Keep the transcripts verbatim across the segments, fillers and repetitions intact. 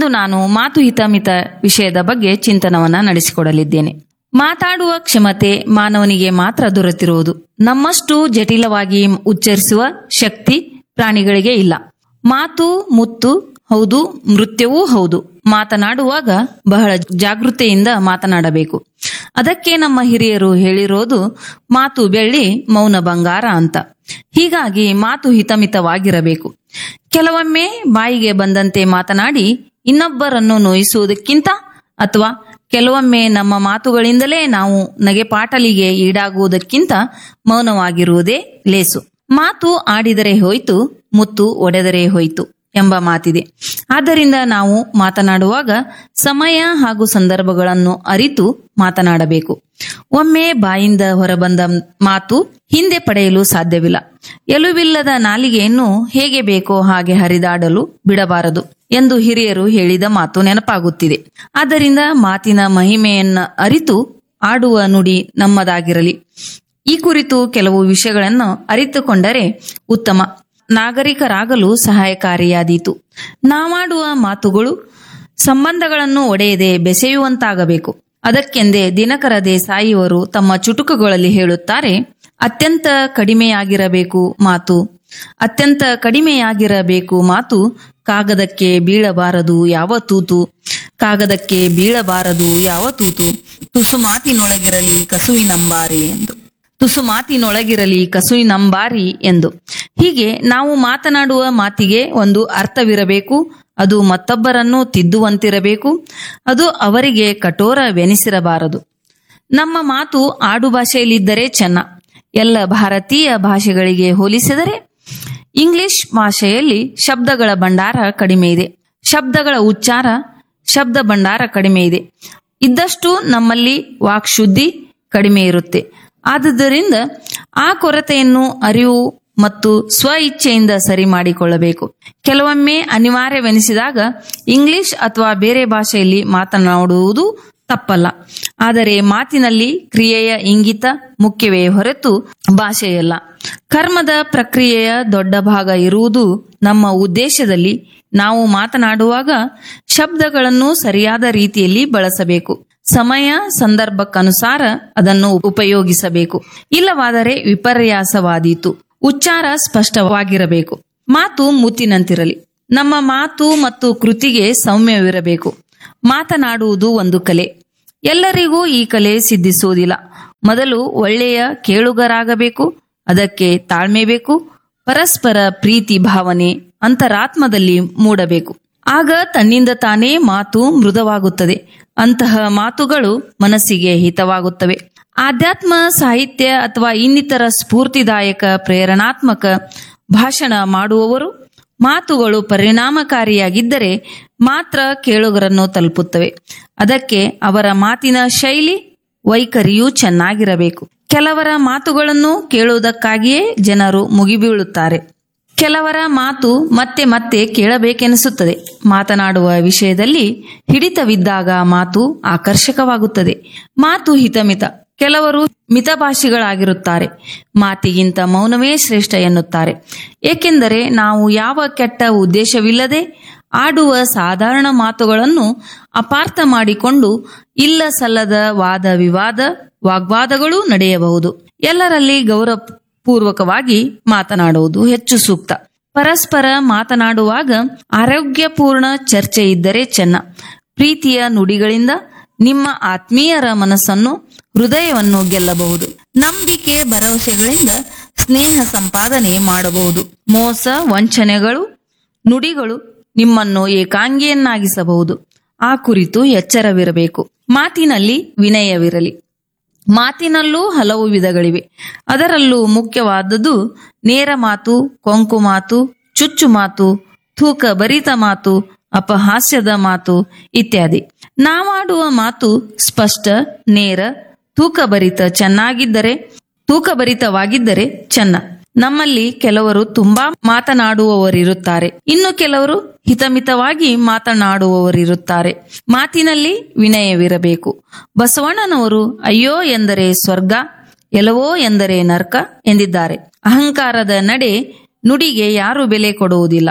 ಇಂದು ನಾನು ಮಾತು ಹಿತಮಿತ ವಿಷಯದ ಬಗ್ಗೆ ಚಿಂತನವನ್ನ ನಡೆಸಿಕೊಡಲಿದ್ದೇನೆ. ಮಾತಾಡುವ ಕ್ಷಮತೆ ಮಾನವನಿಗೆ ಮಾತ್ರ ದೊರೆತಿರುವುದು. ನಮ್ಮಷ್ಟು ಜಟಿಲವಾಗಿ ಉಚ್ಚರಿಸುವ ಶಕ್ತಿ ಪ್ರಾಣಿಗಳಿಗೆ ಇಲ್ಲ. ಮಾತು ಮುತ್ತು ಹೌದು, ಮೃತ್ಯುವೂ ಹೌದು. ಮಾತನಾಡುವಾಗ ಬಹಳ ಜಾಗೃತೆಯಿಂದ ಮಾತನಾಡಬೇಕು. ಅದಕ್ಕೆ ನಮ್ಮ ಹಿರಿಯರು ಹೇಳಿರೋದು ಮಾತು ಬೆಳ್ಳಿ ಮೌನ ಬಂಗಾರ ಅಂತ. ಹೀಗಾಗಿ ಮಾತು ಹಿತಮಿತವಾಗಿರಬೇಕು. ಕೆಲವೊಮ್ಮೆ ಬಾಯಿಗೆ ಬಂದಂತೆ ಮಾತನಾಡಿ ಇನ್ನೊಬ್ಬರನ್ನು ನೋಯಿಸುವುದಕ್ಕಿಂತ ಅಥವಾ ಕೆಲವೊಮ್ಮೆ ನಮ್ಮ ಮಾತುಗಳಿಂದಲೇ ನಾವು ನಗೆಪಾಟಲಿಗೆ ಈಡಾಗುವುದಕ್ಕಿಂತ ಮೌನವಾಗಿರುವುದೇ ಲೇಸು. ಮಾತು ಆಡಿದರೆ ಹೋಯ್ತು, ಮುತ್ತು ಒಡೆದರೆ ಹೋಯ್ತು ಎಂಬ ಮಾತಿದೆ. ಆದ್ದರಿಂದ ನಾವು ಮಾತನಾಡುವಾಗ ಸಮಯ ಹಾಗೂ ಸಂದರ್ಭಗಳನ್ನು ಅರಿತು ಮಾತನಾಡಬೇಕು. ಒಮ್ಮೆ ಬಾಯಿಂದ ಹೊರಬಂದ ಮಾತು ಹಿಂದೆ ಪಡೆಯಲು ಸಾಧ್ಯವಿಲ್ಲ. ಎಲುಬಿಲ್ಲದ ನಾಲಿಗೆಯನ್ನು ಹೇಗೆ ಬೇಕೋ ಹಾಗೆ ಹರಿದಾಡಲು ಬಿಡಬಾರದು ಎಂದು ಹಿರಿಯರು ಹೇಳಿದ ಮಾತು ನೆನಪಾಗುತ್ತಿದೆ. ಆದ್ದರಿಂದ ಮಾತಿನ ಮಹಿಮೆಯನ್ನ ಅರಿತು ಆಡುವ ನುಡಿ ನಮ್ಮದಾಗಿರಲಿ. ಈ ಕುರಿತು ಕೆಲವು ವಿಷಯಗಳನ್ನು ಅರಿತುಕೊಂಡರೆ ಉತ್ತಮ ನಾಗರಿಕರಾಗಲು ಸಹಾಯಕಾರಿಯಾದೀತು. ನಾವಾಡುವ ಮಾತುಗಳು ಸಂಬಂಧಗಳನ್ನು ಒಡೆಯದೆ ಬೆಸೆಯುವಂತಾಗಬೇಕು. ಅದಕ್ಕೆಂದೇ ದಿನಕರ ದೇಸಾಯಿಯವರು ತಮ್ಮ ಚುಟುಕುಗಳಲ್ಲಿ ಹೇಳುತ್ತಾರೆ, ಅತ್ಯಂತ ಕಡಿಮೆಯಾಗಿರಬೇಕು ಮಾತು, ಅತ್ಯಂತ ಕಡಿಮೆಯಾಗಿರಬೇಕು ಮಾತು, ಕಾಗದಕ್ಕೆ ಬೀಳಬಾರದು ಯಾವ ತೂತು, ಕಾಗದಕ್ಕೆ ಬೀಳಬಾರದು ಯಾವ ತೂತು, ತುಸು ಮಾತಿನೊಳಗಿರಲಿ ಕಸುವಿನಂಬಾರಿ ಎಂದು ತುಸು ಮಾತಿನೊಳಗಿರಲಿ ಕಸುವಿನಂಬಾರಿ ಎಂದು. ಹೀಗೆ ನಾವು ಮಾತನಾಡುವ ಮಾತಿಗೆ ಒಂದು ಅರ್ಥವಿರಬೇಕು. ಅದು ಮತ್ತೊಬ್ಬರನ್ನು ತಿದ್ದುವಂತಿರಬೇಕು. ಅದು ಅವರಿಗೆ ಕಠೋರವೆನಿಸಿರಬಾರದು. ನಮ್ಮ ಮಾತು ಆಡು ಭಾಷೆಯಲ್ಲಿದ್ದರೆ ಚೆನ್ನ. ಎಲ್ಲ ಭಾರತೀಯ ಭಾಷೆಗಳಿಗೆ ಹೋಲಿಸಿದರೆ ಇಂಗ್ಲಿಷ್ ಭಾಷೆಯಲ್ಲಿ ಶಬ್ದಗಳ ಭಂಡಾರ ಕಡಿಮೆ ಇದೆ. ಶಬ್ದಗಳ ಉಚ್ಚಾರ, ಶಬ್ದ ಭಂಡಾರ ಕಡಿಮೆ ಇದೆ. ಇದ್ದಷ್ಟು ನಮ್ಮಲ್ಲಿ ವಾಕ್ಶುದ್ಧಿ ಕಡಿಮೆ ಇರುತ್ತೆ. ಆದುದರಿಂದ ಆ ಕೊರತೆಯನ್ನು ಅರಿವು ಮತ್ತು ಸ್ವ ಇಚ್ಛೆಯಿಂದ ಸರಿ ಮಾಡಿಕೊಳ್ಳಬೇಕು. ಕೆಲವೊಮ್ಮೆ ಅನಿವಾರ್ಯವೆನಿಸಿದಾಗ ಇಂಗ್ಲಿಷ್ ಅಥವಾ ಬೇರೆ ಭಾಷೆಯಲ್ಲಿ ಮಾತನಾಡುವುದು ತಪ್ಪಲ್ಲ. ಆದರೆ ಮಾತಿನಲ್ಲಿ ಕ್ರಿಯೆಯ ಇಂಗಿತ ಮುಖ್ಯವೇ ಹೊರತು ಭಾಷೆಯಲ್ಲ. ಕರ್ಮದ ಪ್ರಕ್ರಿಯೆಯ ದೊಡ್ಡ ಭಾಗ ಇರುವುದು ನಮ್ಮ ಉದ್ದೇಶದಲ್ಲಿ. ನಾವು ಮಾತನಾಡುವಾಗ ಶಬ್ದಗಳನ್ನು ಸರಿಯಾದ ರೀತಿಯಲ್ಲಿ ಬಳಸಬೇಕು. ಸಮಯ ಸಂದರ್ಭಕ್ಕನುಸಾರ ಅದನ್ನು ಉಪಯೋಗಿಸಬೇಕು. ಇಲ್ಲವಾದರೆ ವಿಪರ್ಯಾಸವಾದೀತು. ಉಚ್ಚಾರ ಸ್ಪಷ್ಟವಾಗಿರಬೇಕು. ಮಾತು ಮುತ್ತಿನಂತಿರಲಿ. ನಮ್ಮ ಮಾತು ಮತ್ತು ಕೃತಿಗೆ ಸೌಮ್ಯವಿರಬೇಕು. ಮಾತನಾಡುವುದು ಒಂದು ಕಲೆ. ಎಲ್ಲರಿಗೂ ಈ ಕಲೆ ಸಿದ್ಧಿಸುವುದಿಲ್ಲ. ಮೊದಲು ಒಳ್ಳೆಯ ಕೇಳುಗರಾಗಬೇಕು. ಅದಕ್ಕೆ ತಾಳ್ಮೆ ಬೇಕು. ಪರಸ್ಪರ ಪ್ರೀತಿ ಭಾವನೆ ಅಂತರಾತ್ಮದಲ್ಲಿ ಮೂಡಬೇಕು. ಆಗ ತನ್ನಿಂದ ತಾನೇ ಮಾತು ಮೃದುವಾಗುತ್ತದೆ. ಅಂತಹ ಮಾತುಗಳು ಮನಸ್ಸಿಗೆ ಹಿತವಾಗುತ್ತವೆ. ಆಧ್ಯಾತ್ಮ ಸಾಹಿತ್ಯ ಅಥವಾ ಇನ್ನಿತರ ಸ್ಫೂರ್ತಿದಾಯಕ ಪ್ರೇರಣಾತ್ಮಕ ಭಾಷಣ ಮಾಡುವವರು ಮಾತುಗಳು ಪರಿಣಾಮಕಾರಿಯಾಗಿದ್ದರೆ ಮಾತ್ರ ಕೇಳುಗರನ್ನು ತಲುಪುತ್ತವೆ. ಅದಕ್ಕೆ ಅವರ ಮಾತಿನ ಶೈಲಿ ವೈಖರಿಯೂ ಚೆನ್ನಾಗಿರಬೇಕು. ಕೆಲವರ ಮಾತುಗಳನ್ನು ಕೇಳುವುದಕ್ಕಾಗಿಯೇ ಜನರು ಮುಗಿಬೀಳುತ್ತಾರೆ. ಕೆಲವರ ಮಾತು ಮತ್ತೆ ಮತ್ತೆ ಕೇಳಬೇಕೆನಿಸುತ್ತದೆ. ಮಾತನಾಡುವ ವಿಷಯದಲ್ಲಿ ಹಿಡಿತವಿದ್ದಾಗ ಮಾತು ಆಕರ್ಷಕವಾಗುತ್ತದೆ. ಮಾತು ಹಿತಮಿತ. ಕೆಲವರು ಮಿತಭಾಷಿಗಳಾಗಿರುತ್ತಾರೆ. ಮಾತಿಗಿಂತ ಮೌನವೇ ಶ್ರೇಷ್ಠ ಎನ್ನುತ್ತಾರೆ. ಏಕೆಂದರೆ ನಾವು ಯಾವ ಕೆಟ್ಟ ಉದ್ದೇಶವಿಲ್ಲದೆ ಆಡುವ ಸಾಧಾರಣ ಮಾತುಗಳನ್ನು ಅಪಾರ್ಥ ಮಾಡಿಕೊಂಡು ಇಲ್ಲ ಸಲ್ಲದ ವಾದ ವಿವಾದ ವಾಗ್ವಾದಗಳೂ ನಡೆಯಬಹುದು. ಎಲ್ಲರಲ್ಲಿ ಗೌರವ ಪೂರ್ವಕವಾಗಿ ಮಾತನಾಡುವುದು ಹೆಚ್ಚು ಸೂಕ್ತ. ಪರಸ್ಪರ ಮಾತನಾಡುವಾಗ ಆರೋಗ್ಯಪೂರ್ಣ ಚರ್ಚೆ ಇದ್ದರೆ ಚೆನ್ನ. ಪ್ರೀತಿಯ ನುಡಿಗಳಿಂದ ನಿಮ್ಮ ಆತ್ಮೀಯರ ಮನಸ್ಸನ್ನು ಹೃದಯವನ್ನು ಗೆಲ್ಲಬಹುದು. ನಂಬಿಕೆ ಭರವಸೆಗಳಿಂದ ಸ್ನೇಹ ಸಂಪಾದನೆ ಮಾಡಬಹುದು. ಮೋಸ ವಂಚನೆಗಳು ನುಡಿಗಳು ನಿಮ್ಮನ್ನು ಏಕಾಂಗಿಯನ್ನಾಗಿಸಬಹುದು. ಆ ಕುರಿತು ಎಚ್ಚರವಿರಬೇಕು. ಮಾತಿನಲ್ಲಿ ವಿನಯವಿರಲಿ. ಮಾತಿನಲ್ಲೂ ಹಲವು ವಿಧಗಳಿವೆ. ಅದರಲ್ಲೂ ಮುಖ್ಯವಾದದ್ದು ನೇರ ಮಾತು, ಕೊಂಕು ಮಾತು, ಚುಚ್ಚು ಮಾತು, ತೂಕ ಭರಿತ ಮಾತು, ಅಪಹಾಸ್ಯದ ಮಾತು ಇತ್ಯಾದಿ. ನಾವಾಡುವ ಮಾತು ಸ್ಪಷ್ಟ, ನೇರ, ತೂಕಭರಿತ ಚೆನ್ನಾಗಿದ್ದರೆ ತೂಕಭರಿತವಾಗಿದ್ದರೆ ಚೆನ್ನ. ನಮ್ಮಲ್ಲಿ ಕೆಲವರು ತುಂಬಾ ಮಾತನಾಡುವವರಿರುತ್ತಾರೆ. ಇನ್ನು ಕೆಲವರು ಹಿತಮಿತವಾಗಿ ಮಾತನಾಡುವವರಿರುತ್ತಾರೆ. ಮಾತಿನಲ್ಲಿ ವಿನಯವಿರಬೇಕು. ಬಸವಣ್ಣನವರು ಅಯ್ಯೋ ಎಂದರೆ ಸ್ವರ್ಗ, ಎಲವೋ ಎಂದರೆ ನರ್ಕ ಎಂದಿದ್ದಾರೆ. ಅಹಂಕಾರದ ನಡೆ ನುಡಿಗೆ ಯಾರು ಬೆಲೆ ಕೊಡುವುದಿಲ್ಲ.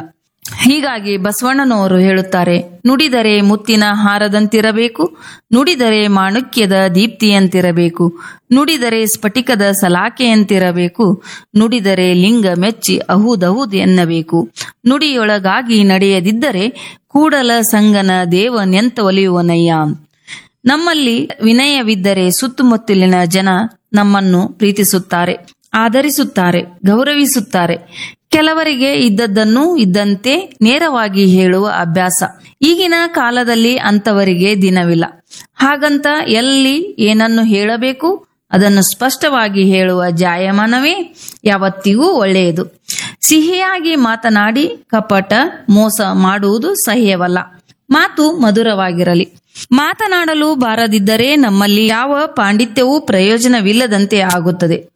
ಹೀಗಾಗಿ ಬಸವಣ್ಣನವರು ಹೇಳುತ್ತಾರೆ, ನುಡಿದರೆ ಮುತ್ತಿನ ಹಾರದಂತಿರಬೇಕು, ನುಡಿದರೆ ಮಾಣುಕ್ಯದ ದೀಪ್ತಿಯಂತಿರಬೇಕು, ನುಡಿದರೆ ಸ್ಫಟಿಕದ ಸಲಾಕೆಯಂತಿರಬೇಕು, ನುಡಿದರೆ ಲಿಂಗ ಮೆಚ್ಚಿ ಅಹುದಹುದ್ ಎನ್ನಬೇಕು, ನುಡಿಯೊಳಗಾಗಿ ನಡೆಯದಿದ್ದರೆ ಕೂಡಲ ಸಂಗನ ದೇವನೆಂತ ಒಲಿಯುವನಯ್ಯ. ನಮ್ಮಲ್ಲಿ ವಿನಯವಿದ್ದರೆ ಸುತ್ತಮುತ್ತಲಿನ ಜನ ನಮ್ಮನ್ನು ಪ್ರೀತಿಸುತ್ತಾರೆ, ಆದರಿಸುತ್ತಾರೆ, ಗೌರವಿಸುತ್ತಾರೆ. ಕೆಲವರಿಗೆ ಇದ್ದದ್ದನ್ನು ಇದ್ದಂತೆ ನೇರವಾಗಿ ಹೇಳುವ ಅಭ್ಯಾಸ. ಈಗಿನ ಕಾಲದಲ್ಲಿ ಅಂತವರಿಗೆ ದಿನವಿಲ್ಲ. ಹಾಗಂತ ಎಲ್ಲಿ ಏನನ್ನು ಹೇಳಬೇಕು ಅದನ್ನು ಸ್ಪಷ್ಟವಾಗಿ ಹೇಳುವ ಜಾಯಮಾನವೇ ಯಾವತ್ತಿಗೂ ಒಳ್ಳೆಯದು. ಸಿಹಿಯಾಗಿ ಮಾತನಾಡಿ ಕಪಟ ಮೋಸ ಮಾಡುವುದು ಸಹ್ಯವಲ್ಲ. ಮಾತು ಮಧುರವಾಗಿರಲಿ. ಮಾತನಾಡಲು ಬಾರದಿದ್ದರೆ ನಮ್ಮಲ್ಲಿ ಯಾವ ಪಾಂಡಿತ್ಯವೂ ಪ್ರಯೋಜನವಿಲ್ಲದಂತೆ ಆಗುತ್ತದೆ.